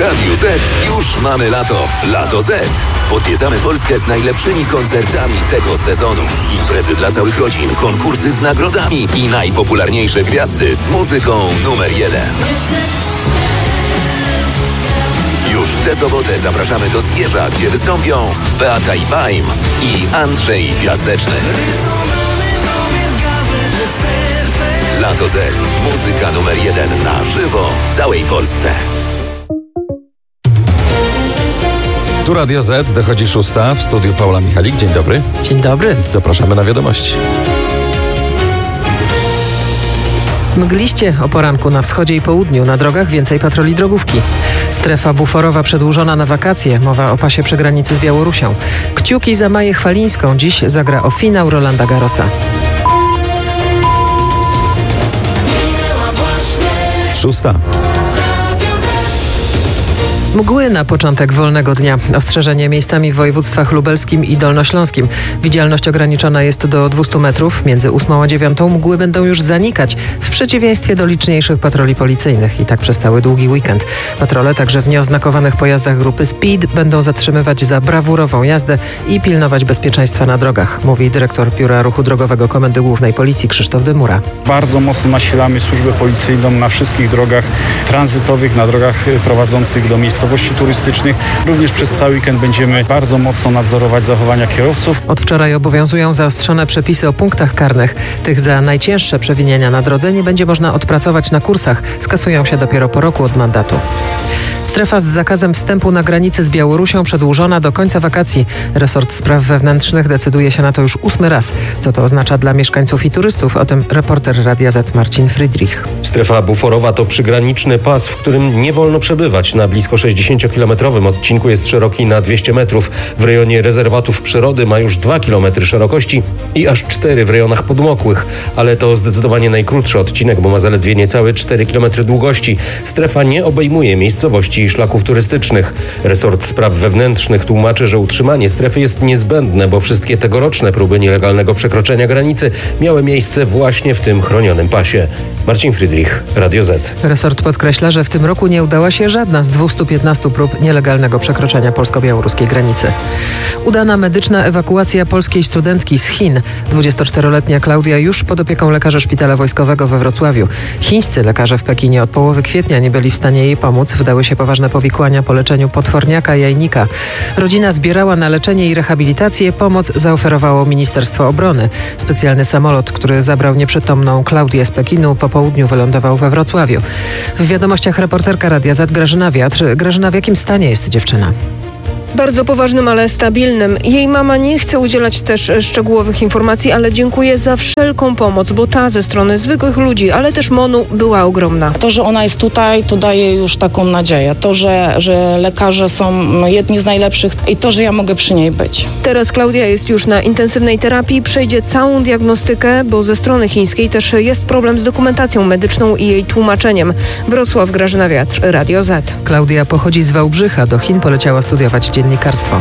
Radiu Z już mamy lato. Lato Z. Odwiedzamy Polskę z najlepszymi koncertami tego sezonu. Imprezy dla całych rodzin, konkursy z nagrodami i najpopularniejsze gwiazdy z muzyką numer 1. Już w tę sobotę zapraszamy do Zgierza, gdzie wystąpią Beata i Baim i Andrzej Piaseczny. Lato Z. Muzyka numer 1 na żywo w całej Polsce. Tu Radio Z, dochodzi 6. W studiu Paula Michalik. Dzień dobry. Dzień dobry. Zapraszamy na wiadomości. Mgliście o poranku na wschodzie i południu. Na drogach więcej patroli drogówki. Strefa buforowa przedłużona na wakacje. Mowa o pasie przy granicy z Białorusią. Kciuki za Maję Chwalińską. Dziś zagra o finał Rolanda Garrosa. 6. Mgły na początek wolnego dnia. Ostrzeżenie miejscami w województwach lubelskim i dolnośląskim. Widzialność ograniczona jest do 200 metrów. Między 8 a 9 mgły będą już zanikać, w przeciwieństwie do liczniejszych patroli policyjnych. I tak przez cały długi weekend. Patrole także w nieoznakowanych pojazdach grupy Speed będą zatrzymywać za brawurową jazdę i pilnować bezpieczeństwa na drogach, mówi dyrektor Biura Ruchu Drogowego Komendy Głównej Policji Krzysztof Dymura. Bardzo mocno nasilamy służbę policyjną na wszystkich drogach tranzytowych, na drogach prowadzących do miejscowości turystycznych. Również przez cały weekend będziemy bardzo mocno nadzorować zachowania kierowców. Od wczoraj obowiązują zaostrzone przepisy o punktach karnych. Tych za najcięższe przewinienia na drodze nie będzie można odpracować na kursach. Skasują się dopiero po roku od mandatu. Strefa z zakazem wstępu na granicy z Białorusią przedłużona do końca wakacji. Resort Spraw Wewnętrznych decyduje się na to już 8. raz. Co to oznacza dla mieszkańców i turystów? O tym reporter Radia Z Marcin Friedrich. Strefa buforowa to przygraniczny pas, w którym nie wolno przebywać. Na blisko 60-kilometrowym odcinku jest szeroki na 200 metrów. W rejonie rezerwatów przyrody ma już 2 km szerokości i aż 4 w rejonach podmokłych. Ale to zdecydowanie najkrótszy odcinek, bo ma zaledwie niecałe 4 km długości. Strefa nie obejmuje miejscowości i szlaków turystycznych. Resort Spraw Wewnętrznych tłumaczy, że utrzymanie strefy jest niezbędne, bo wszystkie tegoroczne próby nielegalnego przekroczenia granicy miały miejsce właśnie w tym chronionym pasie. Marcin Friedrich, Radio Z. Resort podkreśla, że w tym roku nie udała się żadna z 215 prób nielegalnego przekroczenia polsko-białoruskiej granicy. Udana medyczna ewakuacja polskiej studentki z Chin. 24-letnia Klaudia już pod opieką lekarza szpitala wojskowego we Wrocławiu. Chińscy lekarze w Pekinie od połowy kwietnia nie byli w stanie jej pomóc. Wydały się poważne powikłania po leczeniu potworniaka jajnika. Rodzina zbierała na leczenie i rehabilitację. Pomoc zaoferowało Ministerstwo Obrony. Specjalny samolot, który zabrał nieprzytomną Klaudię z Pekinu, po południu wylądował we Wrocławiu. W wiadomościach reporterka Radia Z Grażyna Wiatr. Grażyna, w jakim stanie jest dziewczyna? Bardzo poważnym, ale stabilnym. Jej mama nie chce udzielać też szczegółowych informacji, ale dziękuję za wszelką pomoc, bo ta ze strony zwykłych ludzi, ale też MON-u była ogromna. To, że ona jest tutaj, to daje już taką nadzieję. To, że lekarze są jedni z najlepszych i to, że ja mogę przy niej być. Teraz Klaudia jest już na intensywnej terapii, przejdzie całą diagnostykę, bo ze strony chińskiej też jest problem z dokumentacją medyczną i jej tłumaczeniem. Wrocław, Grażyna Wiatr, Radio Z. Klaudia pochodzi z Wałbrzycha, do Chin poleciała studiować dziennikarstwo.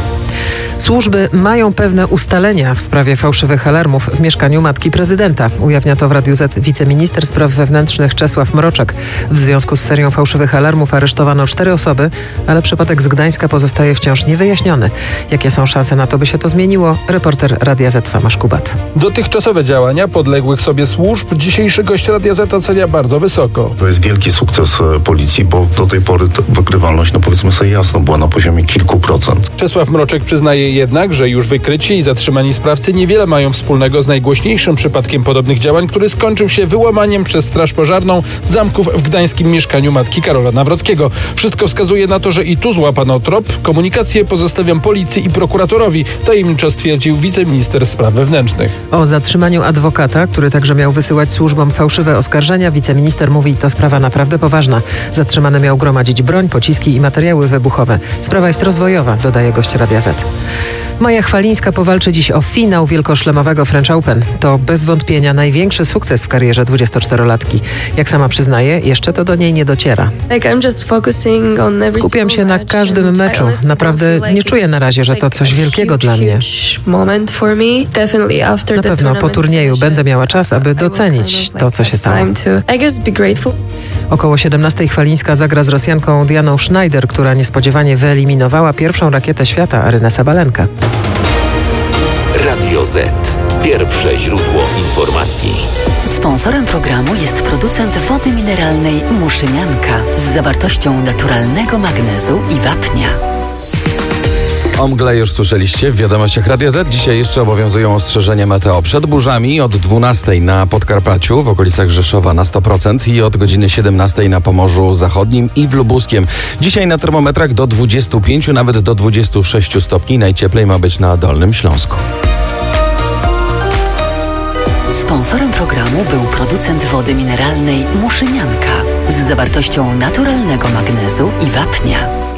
Służby mają pewne ustalenia w sprawie fałszywych alarmów w mieszkaniu matki prezydenta. Ujawnia to w Radiu Z wiceminister spraw wewnętrznych Czesław Mroczek. W związku z serią fałszywych alarmów aresztowano 4 osoby, ale przypadek z Gdańska pozostaje wciąż niewyjaśniony. Jakie są szanse na to, by się to zmieniło? Reporter Radia Z Tomasz Kubat. Dotychczasowe działania podległych sobie służb dzisiejszy gość Radia Z ocenia bardzo wysoko. To jest wielki sukces policji, bo do tej pory wykrywalność, powiedzmy sobie jasno, była na poziomie kilku procent. Czesław Mroczek przyznaje jednak, że już wykryci i zatrzymani sprawcy niewiele mają wspólnego z najgłośniejszym przypadkiem podobnych działań, który skończył się wyłamaniem przez Straż Pożarną zamków w gdańskim mieszkaniu matki Karola Nawrockiego. Wszystko wskazuje na to, że i tu złapano trop. Komunikację pozostawiam policji i prokuratorowi, tajemniczo stwierdził wiceminister spraw wewnętrznych. O zatrzymaniu adwokata, który także miał wysyłać służbom fałszywe oskarżenia, wiceminister mówi, to sprawa naprawdę poważna. Zatrzymany miał gromadzić broń, pociski i materiały wybuchowe. Sprawa jest rozwojowa, dodaje gość Radia Z. Maja Chwalińska powalczy dziś o finał wielkoszlemowego French Open. To bez wątpienia największy sukces w karierze 24-latki. Jak sama przyznaje, jeszcze to do niej nie dociera. Skupiam się na każdym meczu. Naprawdę nie czuję na razie, że to coś wielkiego dla mnie. Na pewno po turnieju będę miała czas, aby docenić to, co się stało. Około 17 Chwalińska zagra z Rosjanką Dianą Schneider, która niespodziewanie wyeliminowała pierwszą rakietę świata Arynę Sabalenkę. Radio Z. Pierwsze źródło informacji. Sponsorem programu jest producent wody mineralnej Muszynianka z zawartością naturalnego magnezu i wapnia. O mgle już słyszeliście w wiadomościach Radia Z. Dzisiaj jeszcze obowiązują ostrzeżenia meteo przed burzami od 12 na Podkarpaciu, w okolicach Rzeszowa na 100% i od godziny 17 na Pomorzu Zachodnim i w Lubuskiem. Dzisiaj na termometrach do 25, nawet do 26 stopni. Najcieplej ma być na Dolnym Śląsku. Sponsorem programu był producent wody mineralnej Muszynianka z zawartością naturalnego magnezu i wapnia.